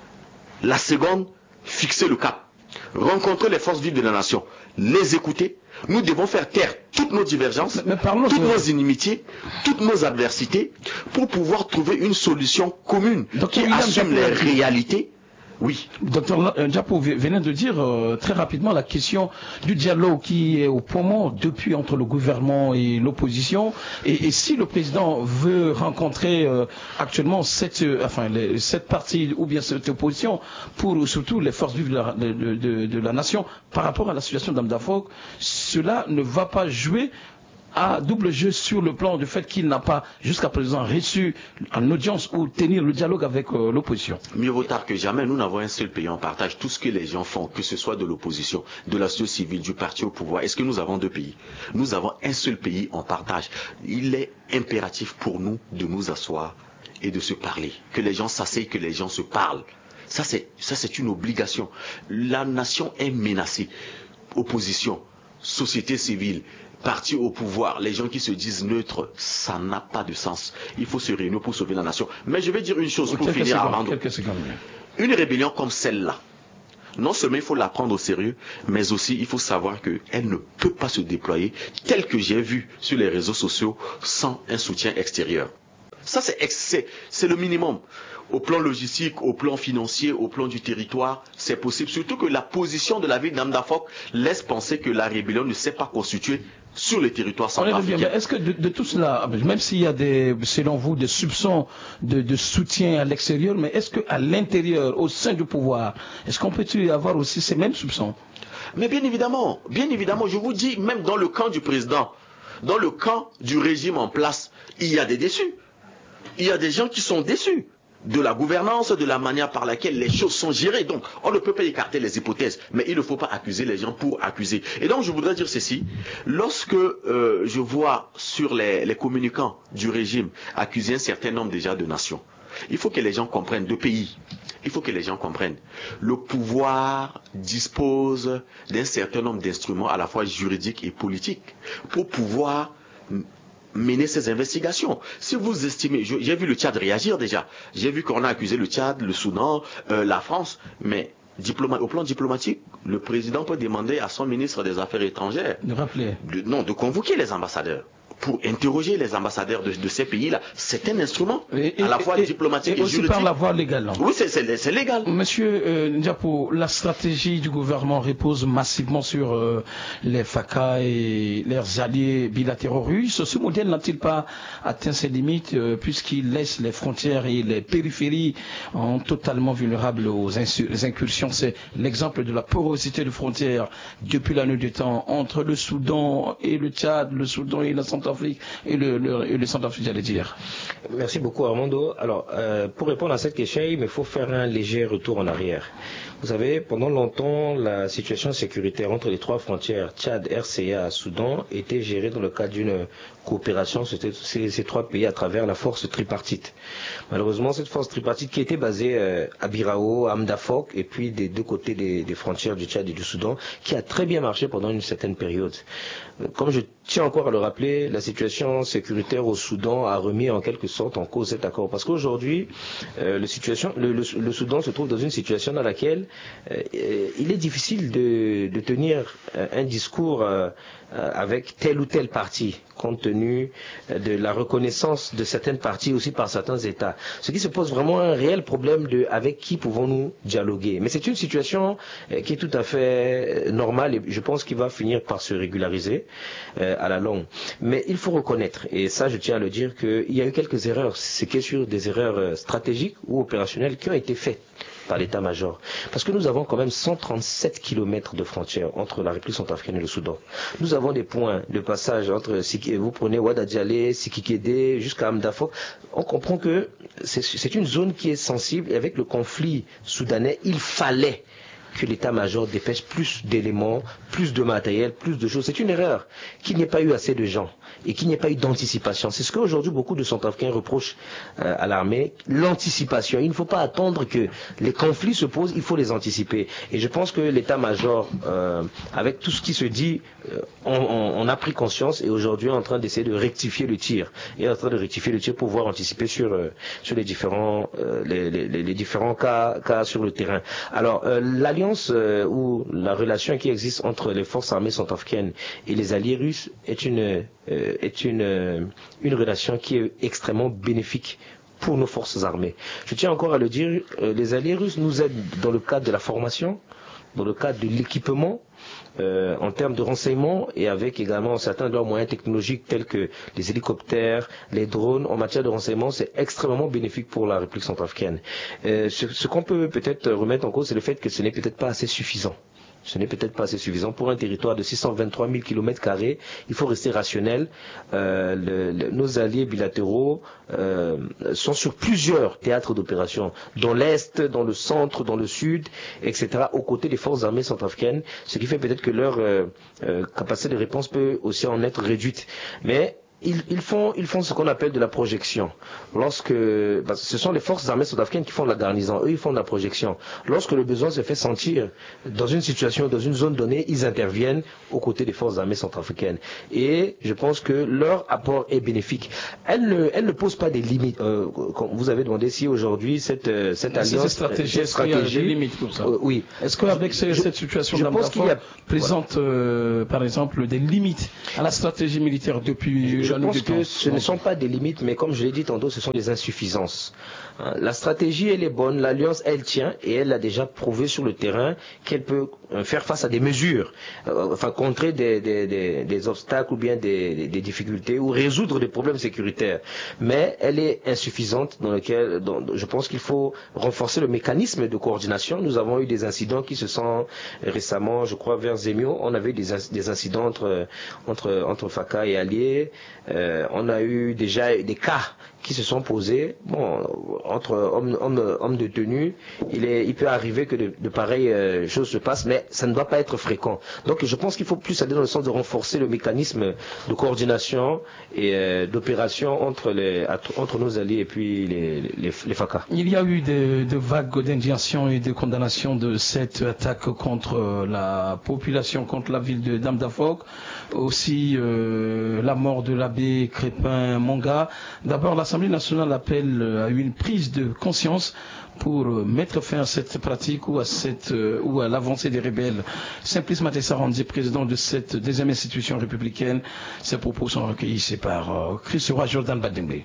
La seconde, fixer le cap. Rencontrer les forces vives de la nation, les écouter. Nous devons faire taire toutes nos divergences, toutes nos inimitiés, toutes nos adversités, pour pouvoir trouver une solution commune qui assume les réalités. Oui. Docteur Ndiapo venait de dire très rapidement la question du dialogue qui est au poumon depuis entre le gouvernement et l'opposition. Et si le président veut rencontrer actuellement cette partie ou bien cette opposition pour surtout les forces vives de la nation par rapport à la situation d'Amdafok, cela ne va pas jouer à double jeu sur le plan du fait qu'il n'a pas jusqu'à présent reçu en audience ou tenir le dialogue avec l'opposition. Mieux vaut tard que jamais, nous n'avons un seul pays en partage. Tout ce que les gens font, que ce soit de l'opposition, de la société civile, du parti au pouvoir, est-ce que nous avons deux pays? Nous avons un seul pays en partage. Il est impératif pour nous de nous asseoir et de se parler. Que les gens s'asseyent, que les gens se parlent. Ça c'est une obligation. La nation est menacée. Opposition, société civile, parti au pouvoir, les gens qui se disent neutres, ça n'a pas de sens. Il faut se réunir pour sauver la nation. Mais je vais dire une chose pour finir, Armando. Une rébellion comme celle-là, non seulement il faut la prendre au sérieux, mais aussi il faut savoir qu'elle ne peut pas se déployer tel que j'ai vu sur les réseaux sociaux sans un soutien extérieur. Ça, c'est le minimum. Au plan logistique, au plan financier, au plan du territoire, c'est possible. Surtout que la position de la ville d'Amdafok laisse penser que la rébellion ne s'est pas constituée sur le territoire centrafricain. Est-ce que de tout cela, même s'il y a selon vous, des soupçons de soutien à l'extérieur, mais est-ce qu'à l'intérieur, au sein du pouvoir, est-ce qu'on peut avoir aussi ces mêmes soupçons? Mais bien évidemment, je vous dis, même dans le camp du président, dans le camp du régime en place, il y a des déçus. Il y a des gens qui sont déçus de la gouvernance, de la manière par laquelle les choses sont gérées. Donc, on ne peut pas écarter les hypothèses, mais il ne faut pas accuser les gens pour accuser. Et donc, je voudrais dire ceci. Lorsque je vois sur les communicants du régime accuser un certain nombre déjà de nations, il faut que les gens comprennent, de pays, il faut que les gens comprennent. Le pouvoir dispose d'un certain nombre d'instruments à la fois juridiques et politiques pour pouvoir mener ces investigations. Si vous estimez, j'ai vu le Tchad réagir déjà, j'ai vu qu'on a accusé le Tchad, le Soudan, la France, mais au plan diplomatique, le président peut demander à son ministre des Affaires étrangères de convoquer les ambassadeurs pour interroger les ambassadeurs de ces pays-là. C'est un instrument à la fois diplomatique et aussi juridique. par la voie légale. Non? Oui, c'est légal. Monsieur Ndiapo, la stratégie du gouvernement repose massivement sur les FACA et leurs alliés bilatéraux russes. Ce modèle n'a-t-il pas atteint ses limites puisqu'il laisse les frontières et les périphéries totalement vulnérables aux incursions? C'est l'exemple de la porosité de frontières depuis la nuit du temps entre le Soudan et le Tchad, le Soudan et la Centrafrique et le Centrafrique, j'allais dire. Merci beaucoup, Armando. Alors, pour répondre à cette question, il me faut faire un léger retour en arrière. Vous savez, pendant longtemps, la situation sécuritaire entre les trois frontières, Tchad, RCA, Soudan, était gérée dans le cadre d'une coopération, c'était ces trois pays à travers la force tripartite. Malheureusement, cette force tripartite qui était basée à Birao, à Amdafok, et puis des deux côtés des frontières du Tchad et du Soudan, qui a très bien marché pendant une certaine période. Comme je tiens encore à le rappeler, la situation sécuritaire au Soudan a remis en quelque sorte en cause cet accord. Parce qu'aujourd'hui, le Soudan se trouve dans une situation dans laquelle il est difficile de tenir un discours avec tel ou tel parti, compte tenu de la reconnaissance de certaines parties aussi par certains États. Ce qui se pose vraiment un réel problème de avec qui pouvons-nous dialoguer. Mais c'est une situation qui est tout à fait normale et je pense qu'il va finir par se régulariser à la longue. Mais il faut reconnaître, et ça je tiens à le dire, qu'il y a eu quelques erreurs, c'est que sur des erreurs stratégiques ou opérationnelles qui ont été faites par l'état-major. Parce que nous avons quand même 137 kilomètres de frontières entre la République centrafricaine et le Soudan. Nous avons des points de passage entre, vous prenez Ouadadjale, Sikikede, jusqu'à Amdafok. On comprend que c'est une zone qui est sensible et avec le conflit soudanais, il fallait que l'état-major dépêche plus d'éléments, plus de matériel, plus de choses. C'est une erreur qu'il n'y ait pas eu assez de gens et qu'il n'y ait pas eu d'anticipation. C'est ce qu'aujourd'hui beaucoup de Centrafricains reprochent à l'armée, l'anticipation. Il ne faut pas attendre que les conflits se posent, il faut les anticiper. Et je pense que l'état-major, avec tout ce qui se dit, on a pris conscience et aujourd'hui est en train d'essayer de rectifier le tir. Et en train de rectifier le tir pour pouvoir anticiper sur les différents cas sur le terrain. Alors, l'alliance ou la relation qui existe entre les forces armées centrafricaines et les alliés russes est une relation qui est extrêmement bénéfique pour nos forces armées. Je tiens encore à le dire, les alliés russes nous aident dans le cadre de la formation, dans le cadre de l'équipement, en termes de renseignement et avec également certains de leurs moyens technologiques tels que les hélicoptères, les drones. En matière de renseignement, c'est extrêmement bénéfique pour la République centrafricaine. Ce qu'on peut peut-être remettre en cause, c'est le fait que ce n'est peut-être pas assez suffisant. Ce n'est peut-être pas assez suffisant. Pour un territoire de 623 000 km², il faut rester rationnel. Nos alliés bilatéraux sont sur plusieurs théâtres d'opération, dans l'Est, dans le centre, dans le Sud, etc., aux côtés des forces armées centrafricaines, ce qui fait peut-être que leur capacité de réponse peut aussi en être réduite. Mais ils font ce qu'on appelle de la projection. Ce sont les forces armées sud-africaines qui font la garnison. Eux, ils font de la projection. Lorsque le besoin se fait sentir dans une situation, dans une zone donnée, ils interviennent aux côtés des forces armées centrafricaines. Et je pense que leur apport est bénéfique. Elle ne pose pas des limites. Vous avez demandé si aujourd'hui cette alliance stratégie, est-ce qu'il y a des limites pour ça? Oui. Est-ce qu'avec cette situation d'Amdafok présente par exemple des limites à la stratégie militaire depuis Je pense que ce ne sont pas des limites, mais comme je l'ai dit tantôt, ce sont des insuffisances. La stratégie, elle est bonne, l'alliance, elle tient, et elle a déjà prouvé sur le terrain qu'elle peut faire face à des mesures, contrer des obstacles ou bien des difficultés, ou résoudre des problèmes sécuritaires. Mais elle est insuffisante, je pense qu'il faut renforcer le mécanisme de coordination. Nous avons eu des incidents qui se sont récemment, je crois, vers Zemio, on avait des incidents entre FACA et alliés. On a eu déjà des cas qui se sont posés. Bon, entre hommes de tenue, il peut arriver que de pareilles choses se passent, mais ça ne doit pas être fréquent. Donc je pense qu'il faut plus aller dans le sens de renforcer le mécanisme de coordination et d'opération entre nos alliés et puis les FACA. Il y a eu de vagues d'indignation et de condamnation de cette attaque contre la population, contre la ville d'Amdafok, aussi la mort de l'abbé Crépin Monga. D'abord, l'Assemblée nationale appelle à une prise de conscience pour mettre fin à cette pratique ou à l'avancée des rebelles. Simplice Matessa Randi, président de cette deuxième institution républicaine, ses propos sont recueillis par Chris Roy Jordan Badembe.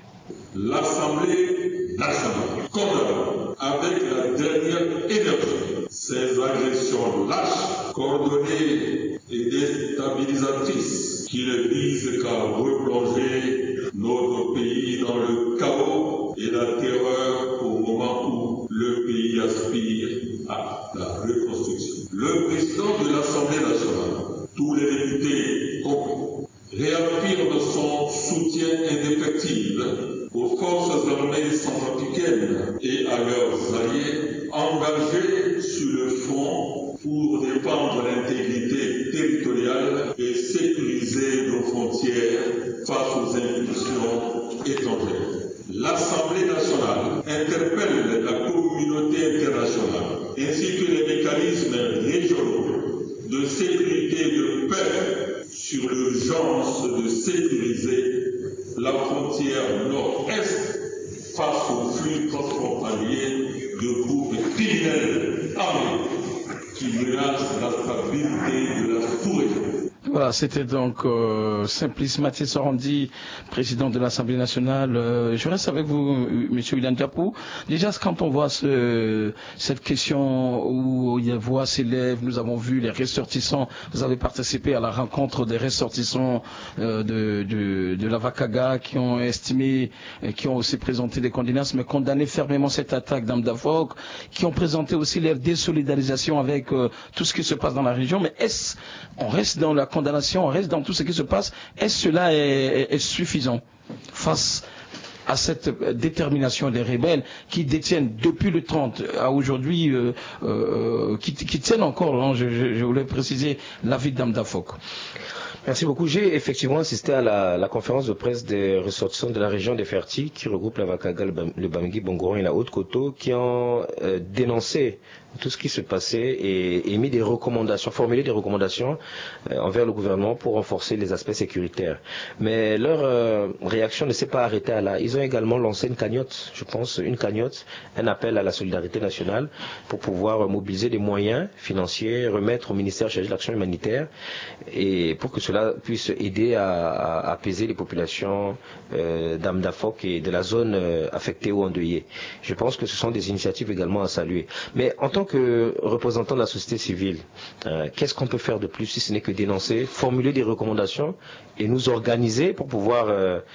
L'Assemblée nationale condamne avec la dernière énergie ces agressions lâches, coordonnées et déstabilisatrices qui ne visent qu'à replonger notre pays dans le chaos et la terreur au moment où le pays aspire à la reconstruction. Le président de l'Assemblée nationale, tous les députés compris, réaffirme son soutien indéfectible aux forces armées centrafricaines et à leurs alliés engagés sur le front pour défendre l'intégrité territoriale et sécuriser nos frontières face aux incursions étrangères. L'Assemblée nationale interpelle la communauté internationale ainsi que les mécanismes régionaux de sécurité et de paix sur l'urgence de sécuriser la frontière nord-est face aux flux transfrontaliers de groupes criminels armés qui menacent la stabilité de la sous-région. Voilà, c'était donc Simplice Mathieu Sorandi, président de l'Assemblée nationale. Je reste avec vous, Monsieur William Diapou. Déjà, quand on voit cette question où les voix s'élèvent, nous avons vu les ressortissants, vous avez participé à la rencontre des ressortissants de la Vakaga qui ont estimé, qui ont aussi présenté des condoléances, mais condamné fermement cette attaque d'Amdafok, qui ont présenté aussi leur désolidarisation avec tout ce qui se passe dans la région. Mais on reste dans la condamnation, on reste dans tout ce qui se passe. Est-ce que cela est suffisant face à cette détermination des rebelles qui détiennent depuis le 30 à aujourd'hui, qui tiennent encore, hein, je voulais préciser, la ville d'Amdafok? Merci beaucoup. J'ai effectivement assisté à la conférence de presse des ressortissants de la région des Ferti, qui regroupe la Vakaga, le Bangui, Bongoron et la Haute-Koto, qui ont dénoncé tout ce qui se passait et émis des recommandations, formulé des recommandations envers le gouvernement pour renforcer les aspects sécuritaires. Mais leur réaction ne s'est pas arrêtée à là. Ils ont également lancé une cagnotte, je pense, un appel à la solidarité nationale pour pouvoir mobiliser des moyens financiers, remettre au ministère chargé de l'action humanitaire et pour que cela puisse aider à apaiser les populations d'Amdafok et de la zone affectée ou endeuillée. Je pense que ce sont des initiatives également à saluer. Mais en tant que représentant de la société civile, qu'est-ce qu'on peut faire de plus si ce n'est que dénoncer, formuler des recommandations et nous organiser pour pouvoir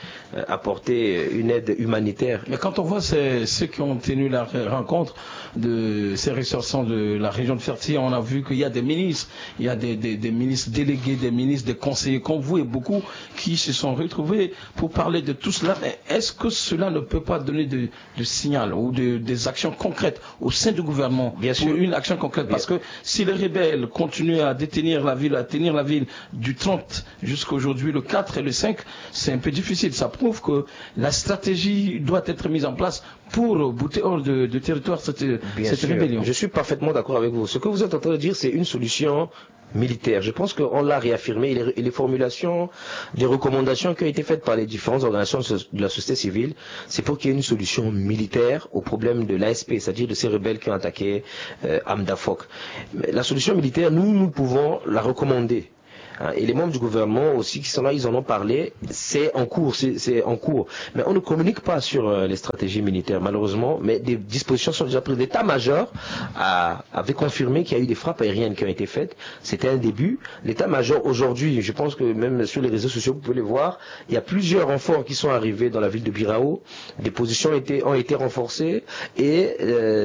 apporter une aide humanitaire? Mais quand on voit ceux qui ont tenu la rencontre de ces ressortissants de la région de Ferti, on a vu qu'il y a des ministres, il y a des ministres délégués, des ministres, des conseillers comme vous et beaucoup qui se sont retrouvés pour parler de tout cela. Mais est-ce que cela ne peut pas donner de signal ou des actions concrètes au sein du gouvernement? Bien sûr. Une action concrète, parce que si les rebelles continuent à détenir la ville, à tenir la ville du 30 jusqu'à aujourd'hui, le 4 et le 5, c'est un peu difficile. Ça prouve que la stratégie doit être mise en place pour bouter hors de territoire cette rébellion. Je suis parfaitement d'accord avec vous. Ce que vous êtes en train de dire, c'est une solution militaire. Je pense qu'on l'a réaffirmé et les formulations des recommandations qui ont été faites par les différentes organisations de la société civile, c'est pour qu'il y ait une solution militaire au problème de l'ASP, c'est-à-dire de ces rebelles qui ont attaqué Amdafok. Mais la solution militaire, nous pouvons la recommander. Et les membres du gouvernement aussi qui sont là, ils en ont parlé, c'est en cours. Mais on ne communique pas sur les stratégies militaires, malheureusement, mais des dispositions sont déjà prises. L'état-major avait confirmé qu'il y a eu des frappes aériennes qui ont été faites. C'était un début. L'état-major, aujourd'hui, je pense que même sur les réseaux sociaux, vous pouvez les voir, il y a plusieurs renforts qui sont arrivés dans la ville de Birao. Des positions ont été renforcées et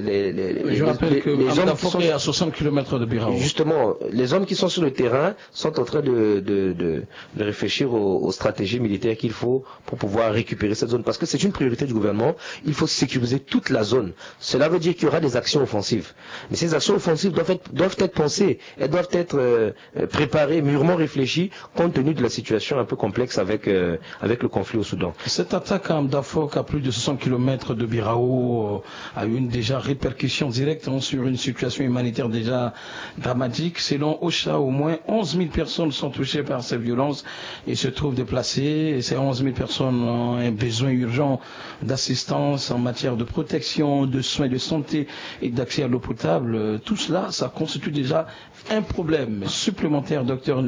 je rappelle que les hommes qui sont à 60 km de Birao. Justement, les hommes qui sont sur le terrain sont en train de réfléchir aux stratégies militaires qu'il faut pour pouvoir récupérer cette zone, parce que c'est une priorité du gouvernement. Il faut sécuriser toute la zone. Cela veut dire qu'il y aura des actions offensives. Mais ces actions offensives doivent être pensées, elles doivent être préparées, mûrement réfléchies, compte tenu de la situation un peu complexe avec le conflit au Soudan. Cette attaque à Amdafok, à plus de 60 km de Birao, a eu déjà répercussion directe sur une situation humanitaire déjà dramatique. Selon OCHA, au moins 11 000 personnes sont touchées par ces violences et se trouvent déplacées. Et ces 11 000 personnes ont un besoin urgent d'assistance en matière de protection, de soins de santé et d'accès à l'eau potable. Tout cela, ça constitue déjà un problème supplémentaire, docteur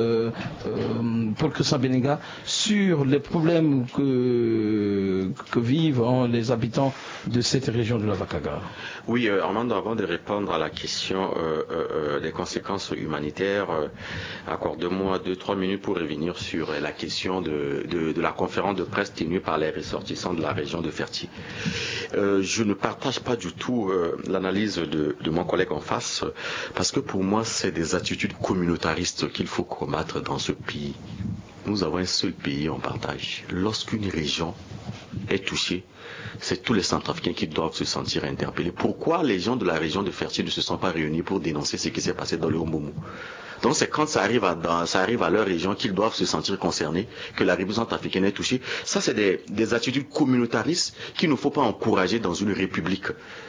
Paul Christian Benega, sur les problèmes que vivent les habitants de cette région de la Vakaga. Oui, Armando, avant de répondre à la question des conséquences humanitaires, accorde-moi 2-3 minutes pour revenir sur la question de la conférence de presse tenue par les ressortissants de la région de Ferti. Je ne partage pas du tout l'analyse de mon collègue en face, parce que pour moi, c'est des attitudes communautaristes qu'il faut combattre dans ce pays. nous avons un seul pays en partage. Lorsqu'une région est touchée, c'est tous les Centrafricains qui doivent se sentir interpellés. Pourquoi les gens de la région de Fertier ne se sont pas réunis pour dénoncer ce qui s'est passé dans le Mbomou? Donc c'est quand ça arrive à leur région qu'ils doivent se sentir concernés, que la République centrafricaine est touchée. Ça, c'est des attitudes communautaristes qu'il ne faut pas encourager dans une république.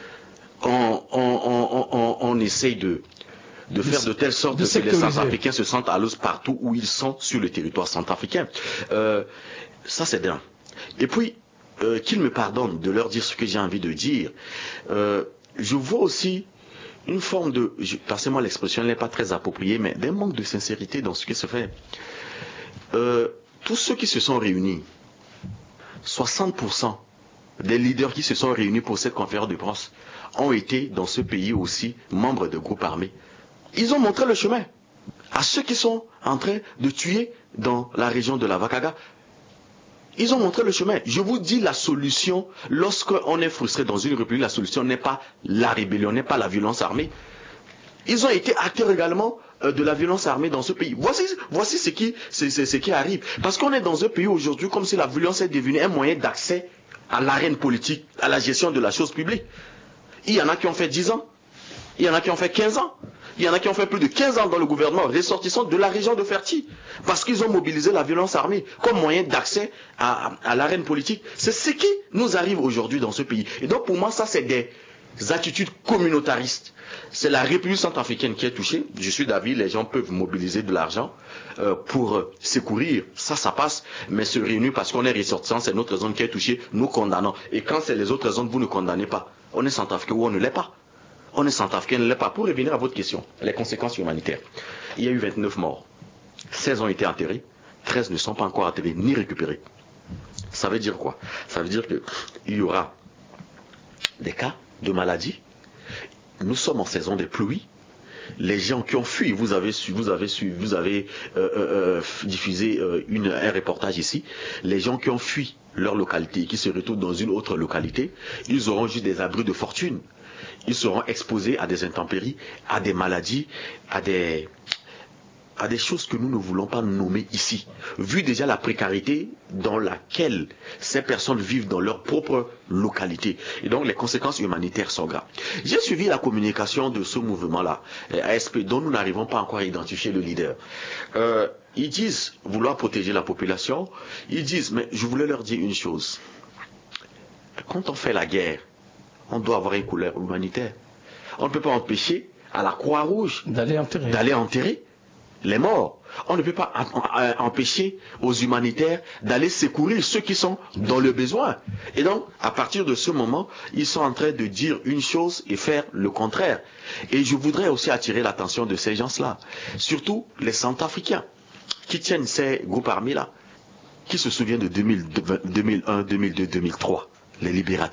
On essaye de faire de telle sorte que les Centrafricains se sentent à l'aise partout où ils sont sur le territoire centrafricain. Ça, c'est bien. Et puis, qu'ils me pardonnent de leur dire ce que j'ai envie de dire. Je vois aussi une forme de, passez-moi l'expression, elle n'est pas très appropriée, mais d'un manque de sincérité dans ce qui se fait. Tous ceux qui se sont réunis, 60% des leaders qui se sont réunis pour cette conférence de presse ont été dans ce pays aussi membres de groupes armés. Ils ont montré le chemin à ceux qui sont en train de tuer dans la région de la Vakaga. Ils ont montré le chemin. Je vous dis, la solution, lorsqu'on est frustré dans une république, la solution n'est pas la rébellion, n'est pas la violence armée. Ils ont été acteurs également de la violence armée dans ce pays. Voici ce qui arrive. Parce qu'on est dans un pays aujourd'hui comme si la violence est devenue un moyen d'accès à l'arène politique, à la gestion de la chose publique. Il y en a qui ont fait 10 ans. Il y en a qui ont fait 15 ans. Il y en a qui ont fait plus de 15 ans dans le gouvernement, ressortissant de la région de Ferti, parce qu'ils ont mobilisé la violence armée comme moyen d'accès à l'arène politique. C'est ce qui nous arrive aujourd'hui dans ce pays. Et donc pour moi, ça c'est des attitudes communautaristes. C'est la République centrafricaine qui est touchée. Je suis d'avis, les gens peuvent mobiliser de l'argent pour secourir. Ça passe, mais se réunir parce qu'on est ressortissant, c'est notre zone qui est touchée, nous condamnons. Et quand c'est les autres zones, vous ne condamnez pas. On est centrafricain ou on ne l'est pas. On est centrafricain, ne l'est pas. Pour revenir à votre question, les conséquences humanitaires. Il y a eu 29 morts. 16 ont été enterrés. 13 ne sont pas encore enterrés ni récupérés. Ça veut dire quoi? Ça veut dire qu'il y aura des cas de maladies. Nous sommes en saison des pluies. Les gens qui ont fui, vous avez diffusé un reportage ici. Les gens qui ont fui leur localité et qui se retrouvent dans une autre localité, ils auront juste des abris de fortune. Ils seront exposés à des intempéries, à des maladies, à des choses que nous ne voulons pas nommer ici. Vu déjà la précarité dans laquelle ces personnes vivent dans leur propre localité. Et donc les conséquences humanitaires sont graves. J'ai suivi la communication de ce mouvement-là, ASP, dont nous n'arrivons pas encore à identifier le leader. Ils disent vouloir protéger la population. Ils disent, mais je voulais leur dire une chose. Quand on fait la guerre, on doit avoir une couleur humanitaire. On ne peut pas empêcher à la Croix-Rouge d'aller enterrer les morts. On ne peut pas empêcher aux humanitaires d'aller secourir ceux qui sont dans le besoin. Et donc, à partir de ce moment, ils sont en train de dire une chose et faire le contraire. Et je voudrais aussi attirer l'attention de ces gens-là, surtout les Centrafricains, qui tiennent ces groupes armés-là, qui se souviennent de 2001, 2002, 2003, les libérateurs.